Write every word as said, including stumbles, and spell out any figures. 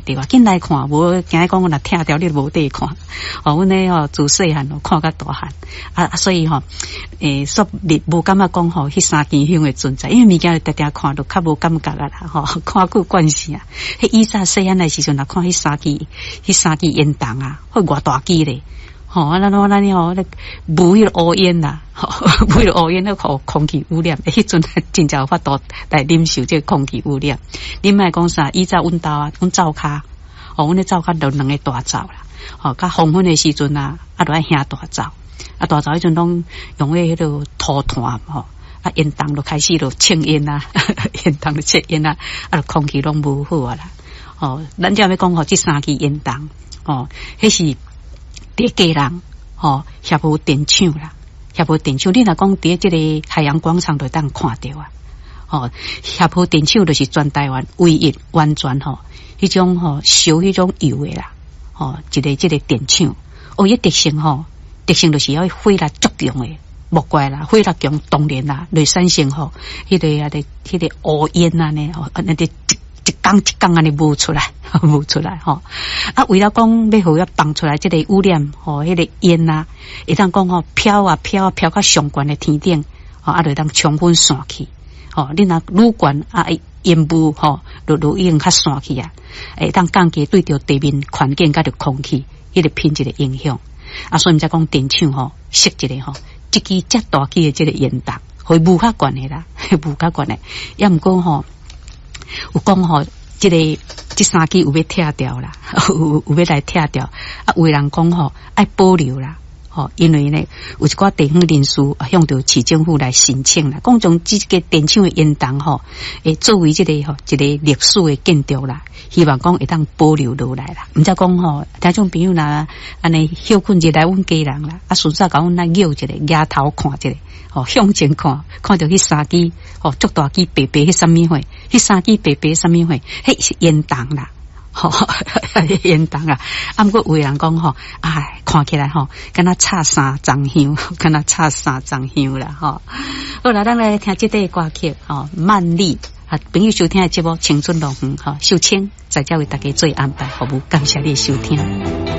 着啊，紧来看，无惊讲我若听掉你无得看。哦，阮呢吼自细汉哦看到大汉，啊啊，所以吼、哦，诶、欸，说你无感觉讲吼，迄三支香的存在，因为物件你定定看都较无感觉啊啦，吼、哦，看久惯势啊。迄以前细汉的时阵，若看迄三支，迄三支烟筒啊，迄偌大支咧。吼、哦，啊，咱咱咱吼，那无迄个乌烟啦，吼，无迄个乌烟，那空空气污染，迄阵真正有法度来忍受这空气污染。你莫讲啥，以前阮兜啊，阮灶骹，哦，阮咧灶骹就两个大灶啦，吼、哦，甲黄昏的时阵啊，啊，就爱兄大灶，啊，大灶迄阵拢用迄迄个土炭吼，啊，烟筒就开始就呛烟啊，烟筒就呛烟啊，啊，空气拢无好啊啦，哦，咱只要讲吼，这三支烟筒，哦，迄是。伫家人吼协和电厂啦，协和电厂，你若讲伫即个海洋广场就当看到啊。吼，协和电厂就是全台湾唯一完全吼迄种吼烧迄种油的啦，吼一个即个电厂，哦，伊特性吼，特性就是要火力足强的，莫怪啦，火力强当然啦，来产生吼迄个啊的迄个乌烟啊呢，哦，那啲。一缸一缸安尼冒出来，冒出来吼。啊，为了讲要互伊放出来即个污染吼，迄、那个烟啊，会当讲吼飘啊飘啊飘到上悬的天顶，吼啊，就当充分散去。吼，你若愈悬啊，烟雾吼，就就已经较散去啊，会当降低对着地面环境甲着空气迄、那个品质的影响。啊，所以毋才讲电厂吼，设一个吼，一支遮大支的即个烟筒，会雾较悬的啦，雾较悬的，也毋过吼。有讲吼，即、这个即三支有要拆掉啦，有有要来拆掉。啊，有人讲吼爱保留啦，吼，因为呢有一寡地方人士向着市政府来申请啦，讲从即个电厂的烟筒吼，诶作为即、这个吼一个历史的建筑啦，希望讲会当保留落来啦。毋则讲吼，听众朋友啦，安尼休困日来阮家人啦，啊顺便甲阮来摇一个额头看一个。哦，向前看，看到迄三支哦，足大支白白迄什么货，迄三支白白什么货，迄是烟筒啦，吼、哦，烟筒啊。啊，毋过有人讲吼，哎，看起来吼，敢若插三张香，敢若插三张香啦，吼、哦。好啦，咱来听这段歌曲哦，曼丽啊，朋友收听的节目《青春乐园》哈，秀清在这为大家做安排服务，感谢你收听。